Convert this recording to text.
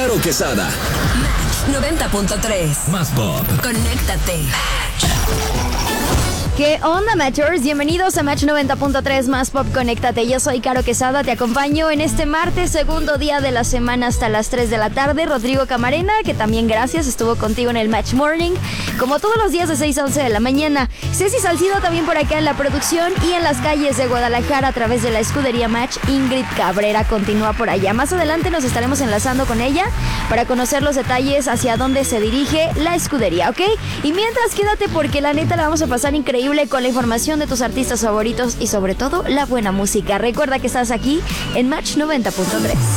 Caro Quesada. Match 90.3. Más pop. Conéctate. ¿Qué onda, Matchers? Bienvenidos a Match 90.3 Más Pop Conéctate. Yo soy Caro Quesada, te acompaño en este martes, segundo día de la semana hasta las 3 de la tarde. Rodrigo Camarena, que también gracias, estuvo contigo en el Match Morning, como todos los días de 6 a 11 de la mañana. Ceci Salcido también por acá en la producción y en las calles de Guadalajara a través de la escudería Match. Ingrid Cabrera continúa por allá. Más adelante nos estaremos enlazando con ella para conocer los detalles hacia dónde se dirige la escudería, ¿ok? Y mientras, quédate porque la neta la vamos a pasar increíble con la información de tus artistas favoritos y sobre todo la buena música. Recuerda que estás aquí en Match 90.3.